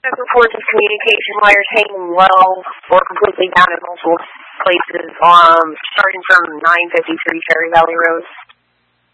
reports of communication wires hanging low or completely down in multiple places, starting from 953 Cherry Valley Road.